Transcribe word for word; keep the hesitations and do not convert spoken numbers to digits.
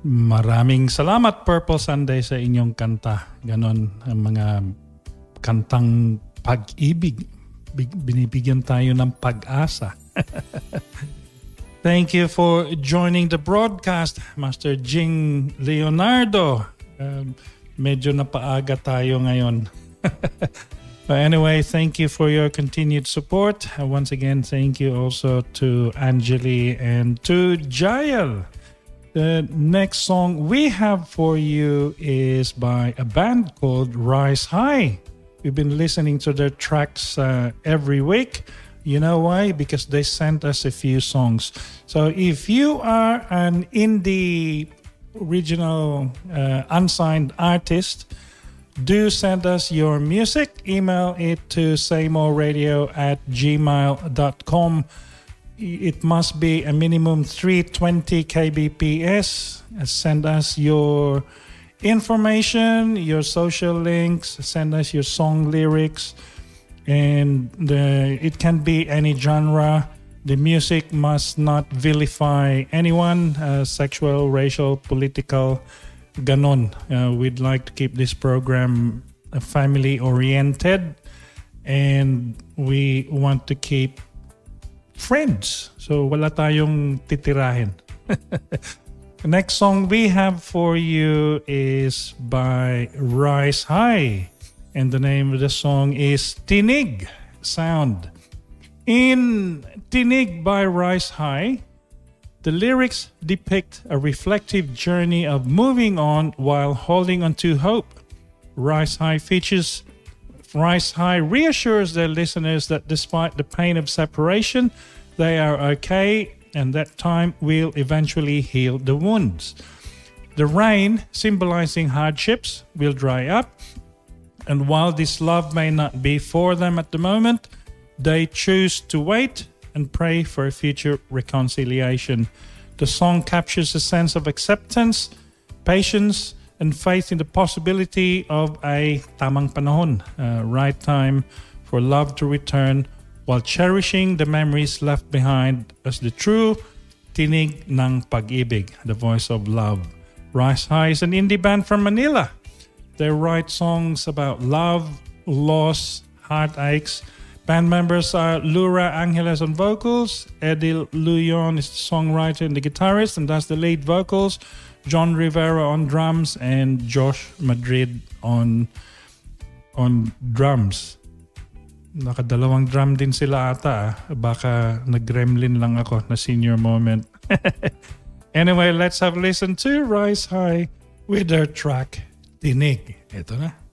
Maraming salamat, Purple Sunday, sa inyong kanta. Ganon ang mga kantang pag-ibig. Binibigyan tayo ng pag-asa. Thank you for joining the broadcast, Master Jing Leonardo. Uh, medyo napaaga tayo ngayon. But anyway, thank you for your continued support. Uh, once again, thank you also to Anjali and to Jael. The next song we have for you is by a band called Rise High. We've been listening to their tracks uh, every week. You know why? Because they sent us a few songs. So if you are an indie original uh, unsigned artist, do send us your music. Email it to sameoradio at gmail dot com. It must be a minimum three twenty kbps. Send us your information, your social links, send us your song lyrics, and the, it can be any genre. The music must not vilify anyone, uh, sexual, racial, political, ganon. Uh, we'd like to keep this program uh, family-oriented, and we want to keep friends. So wala tayong titirahin. The next song we have for you is by Rise High. And the name of the song is Tinig Sound. In Tinig by Rise High, the lyrics depict a reflective journey of moving on while holding on to hope. Rise High features Rise High reassures their listeners that despite the pain of separation, they are okay and that time will eventually heal the wounds. The rain, symbolizing hardships, will dry up, and while this love may not be for them at the moment, they choose to wait and pray for a future reconciliation. The song captures a sense of acceptance, patience, and faith in the possibility of a tamang panahon, uh, right time for love to return, while cherishing the memories left behind as the true tinig ng pag-ibig, the voice of love. Rise High is an indie band from Manila. They write songs about love, loss, heartaches. Band members are Lura Angeles on vocals, Edil Luyon is the songwriter and the guitarist and does the lead vocals, John Rivera on drums, and Josh Madrid on on drums. Nakadalawang drum din sila ata. Baka nag-gremlin lang ako na senior moment. Anyway, let's have a listen to Rise High with their track Tinig. Ito na.